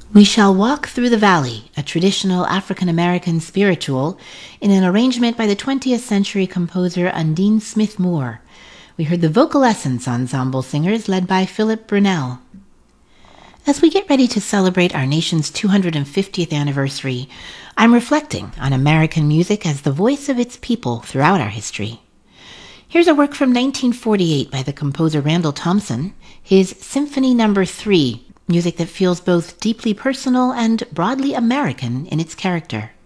We Shall Walk Through the Valley, a traditional African-American spiritual in an arrangement by the 20th century composer Undine Smith Moore. We heard the Vocal Essence Ensemble singers led by Philip Brunel. As we get ready to celebrate our nation's 250th anniversary, I'm reflecting on American music as the voice of its people throughout our history. Here's a work from 1948 by the composer Randall Thompson, his Symphony No. 3, music that feels both deeply personal and broadly American in its character.